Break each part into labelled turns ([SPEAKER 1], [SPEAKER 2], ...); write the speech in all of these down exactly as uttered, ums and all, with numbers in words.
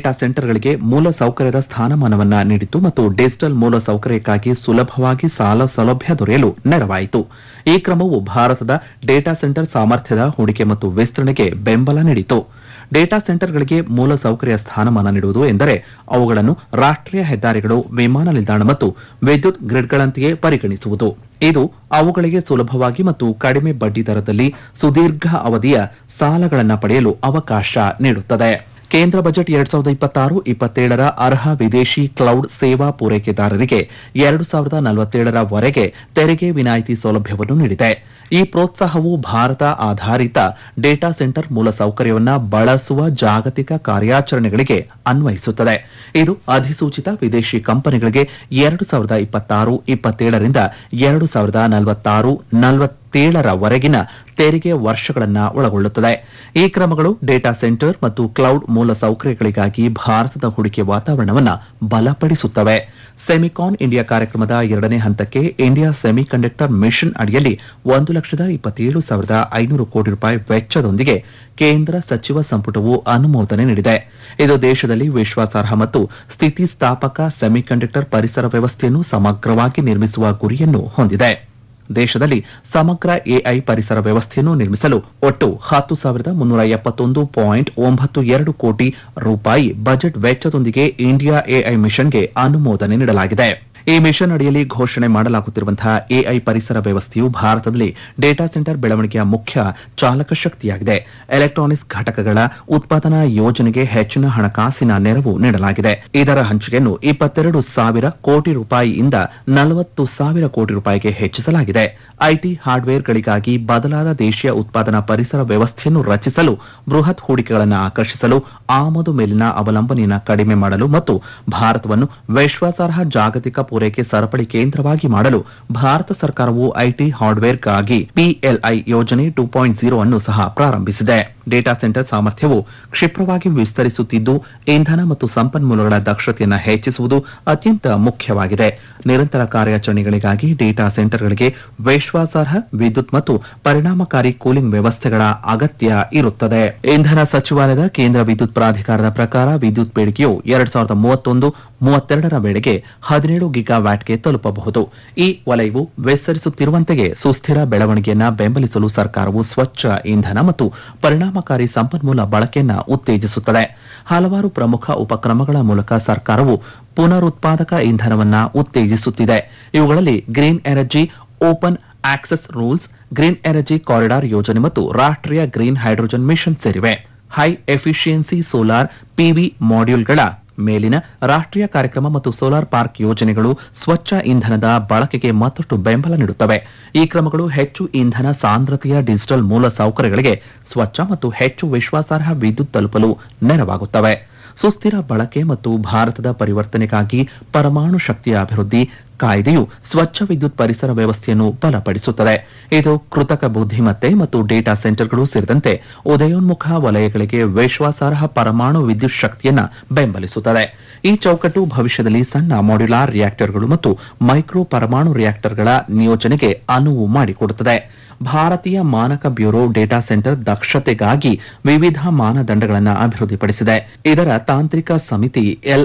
[SPEAKER 1] Data ಸೆಂಟರ್ಗಳಿಗೆ ಮೂಲಸೌಕರ್ಯದ ಸ್ಥಾನಮಾನವನ್ನ ನೀಡಿತು ಮತ್ತು ಡಿಜಿಟಲ್ ಮೂಲಸೌಕರ್ಯಕ್ಕಾಗಿ ಸುಲಭವಾಗಿ ಸಾಲ ಸೌಲಭ್ಯ ದೊರೆಯಲು ನೆರವಾಯಿತು. ಈ ಕ್ರಮವು ಭಾರತದ ಡೇಟಾ ಸೆಂಟರ್ ಸಾಮರ್ಥ್ಯದ ಹೂಡಿಕೆ ಮತ್ತು ವಿಸ್ತರಣೆಗೆ ಬೆಂಬಲ ನೀಡಿತು. ಡೇಟಾ ಸೆಂಟರ್ಗಳಿಗೆ ಮೂಲಸೌಕರ್ಯ ಸ್ಥಾನಮಾನ ನೀಡುವುದು ಎಂದರೆ ಅವುಗಳನ್ನು ರಾಷ್ಟ್ರೀಯ ಹೆದ್ದಾರಿಗಳು, ವಿಮಾನ ನಿಲ್ದಾಣ ಮತ್ತು ವಿದ್ಯುತ್ ಗ್ರಿಡ್ಗಳಂತೆಯೇ ಪರಿಗಣಿಸುವುದು. ಇದು ಅವುಗಳಿಗೆ ಸುಲಭವಾಗಿ ಮತ್ತು ಕಡಿಮೆ ಬಡ್ಡಿ ದರದಲ್ಲಿ ಸುದೀರ್ಘ ಅವಧಿಯ ಸಾಲಗಳನ್ನು ಪಡೆಯಲು ಅವಕಾಶ ನೀಡುತ್ತದೆ. ಕೇಂದ್ರ ಬಜೆಟ್ ಎರಡ್ ಸಾವಿರದ ಇಪ್ಪತ್ತಾರು ಇಪ್ಪತ್ತೇಳರ ಅರ್ಹ ವಿದೇಶಿ ಕ್ಲೌಡ್ ಸೇವಾ ಪೂರೈಕೆದಾರರಿಗೆ ಎರಡು ಸಾವಿರದ ನಲವತ್ತೇಳರ ವರೆಗೆ ತೆರಿಗೆ ವಿನಾಯಿತಿ ಸೌಲಭ್ಯವನ್ನು ನೀಡಿದೆ. ಈ ಪ್ರೋತ್ಸಾಹವು ಭಾರತ ಆಧಾರಿತ ಡೇಟಾ ಸೆಂಟರ್ ಮೂಲಸೌಕರ್ಯವನ್ನು ಬಳಸುವ ಜಾಗತಿಕ ಕಾರ್ಯಾಚರಣೆಗಳಿಗೆ ಅನ್ವಯಿಸುತ್ತದೆ. ಇದು ಅಧಿಸೂಚಿತ ವಿದೇಶಿ ಕಂಪನಿಗಳಿಗೆ ಎರಡು ಸಾವಿರದ ಇಪ್ಪತ್ತಾರು ಇಪ್ಪತ್ತೇಳರಿಂದ ಎರಡು ಸಾವಿರದ ನಲವತ್ತಾರು ನಲವತ್ತೇಳರ ವರೆಗಿನ ತೆರಿಗೆ ವರ್ಷಗಳನ್ನು ಒಳಗೊಳ್ಳುತ್ತದೆ. ಈ ಕ್ರಮಗಳು ಡೇಟಾ ಸೆಂಟರ್ ಮತ್ತು ಕ್ಲೌಡ್ ಮೂಲಸೌಕರ್ಯಗಳಿಗಾಗಿ ಭಾರತದ ಹೂಡಿಕೆ ವಾತಾವರಣವನ್ನು ಬಲಪಡಿಸುತ್ತವೆ. ಸೆಮಿಕಾನ್ ಇಂಡಿಯಾ ಕಾರ್ಯಕ್ರಮದ ಎರಡನೇ ಹಂತಕ್ಕೆ ಇಂಡಿಯಾ ಸೆಮಿಕಂಡಕ್ಟರ್ ಮಿಷನ್ ಅಡಿಯಲ್ಲಿ ಒಂದು ಲಕ್ಷದ ಇಪ್ಪತ್ತೇಳು ಸಾವಿರದ ಐನೂರು ಕೋಟಿ ರೂಪಾಯಿ ವೆಚ್ಚದೊಂದಿಗೆ ಕೇಂದ್ರ ಸಚಿವ ಸಂಪುಟವು ಅನುಮೋದನೆ ನೀಡಿದೆ. ಇದು ದೇಶದಲ್ಲಿ ವಿಶ್ವಾಸಾರ್ಹ ಮತ್ತು ಸ್ಥಿತಿಸ್ಥಾಪಕ ಸೆಮಿಕಂಡಕ್ಟರ್ ಪರಿಸರ ವ್ಯವಸ್ಥೆಯನ್ನು ಸಮಗ್ರವಾಗಿ ನಿರ್ಮಿಸುವ ಗುರಿಯನ್ನು ಹೊಂದಿದೆ. ದೇಶದಲ್ಲಿ ಸಮಗ್ರ ಎಐ ಪರಿಸರ ವ್ಯವಸ್ಥೆಯನ್ನು ನಿರ್ಮಿಸಲು ಒಟ್ಟು ಹತ್ತು ಸಾವಿರದ ಮುನ್ನೂರ ಎಪ್ಪತ್ತೊಂದು ಪಾಯಿಂಟ್ ಒಂಬತ್ತು ಎರಡು ಕೋಟಿ ರೂಪಾಯಿ ಬಜೆಟ್ ವೆಚ್ಚದೊಂದಿಗೆ ಇಂಡಿಯಾ ಎಐ ಮಿಷನ್ಗೆ ಅನುಮೋದನೆ ನೀಡಲಾಗಿದೆ. ಈ ಮಿಷನ್ ಅಡಿಯಲ್ಲಿ ಘೋಷಣೆ ಮಾಡಲಾಗುತ್ತಿರುವಂತಹ ಎಐ ಪರಿಸರ ವ್ಯವಸ್ಥೆಯು ಭಾರತದಲ್ಲಿ ಡೇಟಾ ಸೆಂಟರ್ ಬೆಳವಣಿಗೆಯ ಮುಖ್ಯ ಚಾಲಕ ಶಕ್ತಿಯಾಗಿದೆ. ಎಲೆಕ್ಟ್ರಾನಿಕ್ಸ್ ಘಟಕಗಳ ಉತ್ಪಾದನಾ ಯೋಜನೆಗೆ ಹೆಚ್ಚಿನ ಹಣಕಾಸಿನ ನೆರವು ನೀಡಲಾಗಿದೆ. ಇದರ ಹಂಚಿಕೆಯನ್ನು ಇಪ್ಪತ್ತೆರಡು ಸಾವಿರ ಕೋಟಿ ರೂಪಾಯಿಯಿಂದ ನಲವತ್ತು ಸಾವಿರ ಕೋಟಿ ರೂಪಾಯಿಗೆ ಹೆಚ್ಚಿಸಲಾಗಿದೆ. ಐಟಿ ಹಾರ್ಡ್ವೇರ್ಗಳಿಗಾಗಿ ಬದಲಾದ ದೇಶೀಯ ಉತ್ಪಾದನಾ ಪರಿಸರ ವ್ಯವಸ್ಥೆಯನ್ನು ರಚಿಸಲು, ಬೃಹತ್ ಹೂಡಿಕೆಗಳನ್ನು ಆಕರ್ಷಿಸಲು, ಆಮದು ಮೇಲಿನ ಅವಲಂಬನೆಯನ್ನು ಕಡಿಮೆ ಮಾಡಲು ಮತ್ತು ಭಾರತವನ್ನು ವಿಶ್ವಾಸಾರ್ಹ ಜಾಗತಿಕ ಪೂರೈಕೆ ಸರಪಳಿ ಕೇಂದ್ರವಾಗಿ ಮಾಡಲು ಭಾರತ ಸರ್ಕಾರವು ಐಟಿ ಹಾರ್ಡ್ವೇರ್ಗಾಗಿ ಪಿಎಲ್ಐ ಯೋಜನೆ ಟೂ ಪಾಯಿಂಟ್ ಜೀರೋ ಅನ್ನು ಸಹ ಪ್ರಾರಂಭಿಸಿದೆ. ಡೇಟಾ ಸೆಂಟರ್ ಸಾಮರ್ಥ್ಯವು ಕ್ಷಿಪ್ರವಾಗಿ ವಿಸ್ತರಿಸುತ್ತಿದ್ದು, ಇಂಧನ ಮತ್ತು ಸಂಪನ್ಮೂಲಗಳ ದಕ್ಷತೆಯನ್ನು ಹೆಚ್ಚಿಸುವುದು ಅತ್ಯಂತ ಮುಖ್ಯವಾಗಿದೆ. ನಿರಂತರ ಕಾರ್ಯಾಚರಣೆಗಳಿಗಾಗಿ ಡೇಟಾ ಸೆಂಟರ್ಗಳಿಗೆ ವಿಶ್ವಾಸಾರ್ಹ ವಿದ್ಯುತ್ ಮತ್ತು ಪರಿಣಾಮಕಾರಿ ಕೂಲಿಂಗ್ ವ್ಯವಸ್ಥೆಗಳ ಅಗತ್ಯ ಇರುತ್ತದೆ. ಇಂಧನ ಸಚಿವಾಲಯದ ಕೇಂದ್ರ ವಿದ್ಯುತ್ ಪ್ರಾಧಿಕಾರದ ಪ್ರಕಾರ ವಿದ್ಯುತ್ ಬೇಡಿಕೆಯು ಎರಡ್ ಸಾವಿರದ ಮೂವತ್ತೊಂದು ಮೂವತ್ತೆರಡರ ವೇಳೆಗೆ ಹದಿನೇಳು ಗಿಗಾವ್ಯಾಟ್ಗೆ ತಲುಪಬಹುದು. ಈ ವಲಯವು ವಿಸ್ತರಿಸುತ್ತಿರುವಂತೆಯೇ ಸುಸ್ಥಿರ ಬೆಳವಣಿಗೆಯನ್ನು ಬೆಂಬಲಿಸಲು ಸರ್ಕಾರವು ಸ್ವಚ್ಛ ಇಂಧನ ಮತ್ತು ಪರಿಣಾಮಕಾರಿ ಸಂಪನ್ಮೂಲ ಬಳಕೆಯನ್ನು ಉತ್ತೇಜಿಸುತ್ತದೆ. ಹಲವಾರು ಪ್ರಮುಖ ಉಪಕ್ರಮಗಳ ಮೂಲಕ ಸರ್ಕಾರವು ಪುನರುತ್ಪಾದಕ ಇಂಧನವನ್ನು ಉತ್ತೇಜಿಸುತ್ತಿದೆ. ಇವುಗಳಲ್ಲಿ green energy open access rules, green energy corridor ಯೋಜನೆ ಮತ್ತು ರಾಷ್ಟ್ರೀಯ ಗ್ರೀನ್ ಹೈಡ್ರೋಜನ್ ಮಿಷನ್ ಸೇರಿವೆ. ಹೈ ಎಫಿಷಿಯನ್ಸಿ ಸೋಲಾರ್ ಪಿವಿ ಮಾಡ್ಯೂಲ್ಗಳ ಮೇಲಿನ ರಾಷ್ಟ್ರೀಯ ಕಾರ್ಯಕ್ರಮ ಮತ್ತು ಸೋಲಾರ್ ಪಾರ್ಕ್ ಯೋಜನೆಗಳು ಸ್ವಚ್ಛ ಇಂಧನದ ಬಳಕೆಗೆ ಮತ್ತಷ್ಟು ಬೆಂಬಲ ನೀಡುತ್ತವೆ. ಈ ಕ್ರಮಗಳು ಹೆಚ್ಚು ಇಂಧನ ಸಾಂದ್ರತೆಯ ಡಿಜಿಟಲ್ ಮೂಲ ಸೌಕರ್ಯಗಳಿಗೆ ಸ್ವಚ್ಛ ಮತ್ತು ಹೆಚ್ಚು ವಿಶ್ವಾಸಾರ್ಹ ವಿದ್ಯುತ್ ತಲುಪಲು ನೆರವಾಗುತ್ತವೆ. ಸುಸ್ಥಿರ ಬಳಕೆ ಮತ್ತು ಭಾರತದ ಪರಿವರ್ತನೆಗಾಗಿ ಪರಮಾಣು ಶಕ್ತಿಯ ಅಭಿವೃದ್ಧಿ ಕಾಯ್ದೆಯು ಸ್ವಚ್ಛ ವಿದ್ಯುತ್ ಪರಿಸರ ವ್ಯವಸ್ಥೆಯನ್ನು ಬಲಪಡಿಸುತ್ತದೆ. ಇದು ಕೃತಕ ಬುದ್ಧಿಮತ್ತೆ ಮತ್ತು ಡೇಟಾ ಸೆಂಟರ್ಗಳು ಸೇರಿದಂತೆ ಉದಯೋನ್ಮುಖ ವಲಯಗಳಿಗೆ ವಿಶ್ವಾಸಾರ್ಹ ಪರಮಾಣು ವಿದ್ಯುತ್ ಶಕ್ತಿಯನ್ನು ಬೆಂಬಲಿಸುತ್ತದೆ. ಈ ಚೌಕಟ್ಟು ಭವಿಷ್ಯದಲ್ಲಿ ಸಣ್ಣ ಮಾಡ್ಯುಲಾರ್ ರಿಯಾಕ್ಟರ್ಗಳು ಮತ್ತು ಮೈಕ್ರೋ ಪರಮಾಣು ರಿಯಾಕ್ಟರ್ಗಳ ನಿಯೋಜನೆಗೆ ಅನುವು ಮಾಡಿಕೊಡುತ್ತದೆ. ಭಾರತೀಯ ಮಾನಕ ಬ್ಯೂರೋ ಡೇಟಾ ಸೆಂಟರ್ ದಕ್ಷತೆಗಾಗಿ ವಿವಿಧ ಮಾನದಂಡಗಳನ್ನು ಅಭಿವೃದ್ಧಿಪಡಿಸಿದೆ. ಇದರ ತಾಂತ್ರಿಕ ಸಮಿತಿ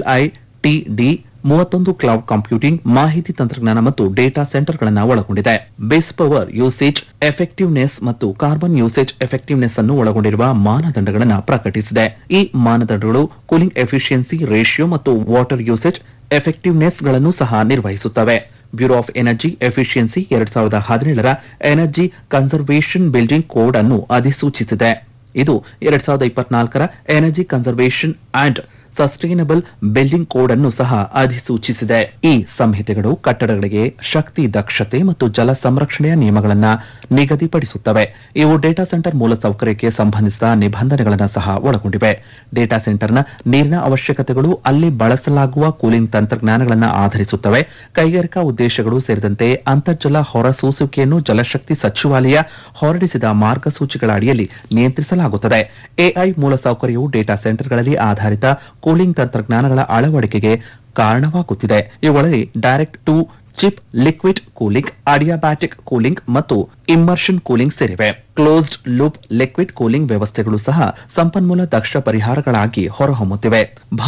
[SPEAKER 1] ಎಲ್ಐಟಿಡಿ ಮೂವತ್ತೊಂದು ಕ್ಲೌಡ್ ಕಂಪ್ಯೂಟಿಂಗ್, ಮಾಹಿತಿ ತಂತ್ರಜ್ಞಾನ ಮತ್ತು ಡೇಟಾ ಸೆಂಟರ್ಗಳನ್ನು ಒಳಗೊಂಡಿದೆ. ಬೇಸ್ ಪವರ್ ಯೂಸೇಜ್ ಎಫೆಕ್ಟಿವ್ನೆಸ್ ಮತ್ತು ಕಾರ್ಬನ್ ಯೂಸೇಜ್ ಎಫೆಕ್ಟಿವ್ನೆಸ್ ಅನ್ನು ಒಳಗೊಂಡಿರುವ ಮಾನದಂಡಗಳನ್ನು ಪ್ರಕಟಿಸಿದೆ. ಈ ಮಾನದಂಡಗಳು ಕೂಲಿಂಗ್ ಎಫಿಷಿಯನ್ಸಿ ರೇಷಿಯೋ ಮತ್ತು ವಾಟರ್ ಯೂಸೇಜ್ ಎಫೆಕ್ಟಿವ್ನೆಸ್ಗಳನ್ನು ಸಹ ನಿರ್ವಹಿಸುತ್ತವೆ. ಬ್ಯೂರೋ ಆಫ್ ಎನರ್ಜಿ ಎಫಿಷಿಯನ್ಸಿ ಎರಡ್ ಸಾವಿರದ ಹದಿನೇಳರ ಎನರ್ಜಿ ಕನ್ಸರ್ವೇಷನ್ ಬಿಲ್ಡಿಂಗ್ ಕೋಡ್ ಅನ್ನು ಅಧಿಸೂಚಿಸಿದೆ. ಇದು ಎರಡ್ ಸಾವಿರದ ಇಪ್ಪತ್ನಾಲ್ಕರ energy conservation and sustainable building code ಅನ್ನು ಸಹ ಅಧಿಸೂಚಿಸಿದೆ. ಈ ಸಂಹಿತೆಗಳು ಕಟ್ಟಡಗಳಿಗೆ ಶಕ್ತಿ ದಕ್ಷತೆ ಮತ್ತು ಜಲ ಸಂರಕ್ಷಣೆಯ ನಿಯಮಗಳನ್ನು ನಿಗದಿಪಡಿಸುತ್ತವೆ. ಇವು ಡೇಟಾ ಸೆಂಟರ್ ಮೂಲಸೌಕರ್ಯಕ್ಕೆ ಸಂಬಂಧಿಸಿದ ನಿಬಂಧನೆಗಳನ್ನು ಸಹ ಒಳಗೊಂಡಿವೆ. ಡೇಟಾ ಸೆಂಟರ್ನ ನೀರಿನ ಅವಶ್ಯಕತೆಗಳು ಅಲ್ಲಿ ಬಳಸಲಾಗುವ ಕೂಲಿಂಗ್ ತಂತ್ರಜ್ಞಾನಗಳನ್ನು ಆಧರಿಸುತ್ತವೆ. ಕೈಗಾರಿಕಾ ಉದ್ದೇಶಗಳು ಸೇರಿದಂತೆ ಅಂತರ್ಜಲ ಹೊರಸೂಸುವಿಕೆಯನ್ನು ಜಲಶಕ್ತಿ ಸಚಿವಾಲಯ ಹೊರಡಿಸಿದ ಮಾರ್ಗಸೂಚಿಗಳ ಅಡಿಯಲ್ಲಿ ನಿಯಂತ್ರಿಸಲಾಗುತ್ತದೆ. ಎಐ ಮೂಲಸೌಕರ್ಯವು ಡೇಟಾ ಸೆಂಟರ್ಗಳಲ್ಲಿ ಆಧಾರಿತ ಕೂಲಿಂಗ್ ತಂತ್ರಜ್ಞಾನಗಳ ಅಳವಡಿಕೆಗೆ ಕಾರಣವಾಗುತ್ತಿದೆ. ಇವುಗಳಲ್ಲಿ direct to chip liquid cooling, ಅಡಿಯಾಬ್ಯಾಟಿಕ್ cooling ಮತ್ತು ಇಮ್ಮರ್ಷನ್ ಕೂಲಿಂಗ್ ಸೇರಿವೆ. ಕ್ಲೋಸ್ಡ್ ಲೂಪ್ ಲಿಕ್ವಿಡ್ ಕೂಲಿಂಗ್ ವ್ಯವಸ್ಥೆಗಳು ಸಹ ಸಂಪನ್ಮೂಲ ದಕ್ಷ ಪರಿಹಾರಗಳಾಗಿ ಹೊರಹೊಮ್ಮುತ್ತಿವೆ.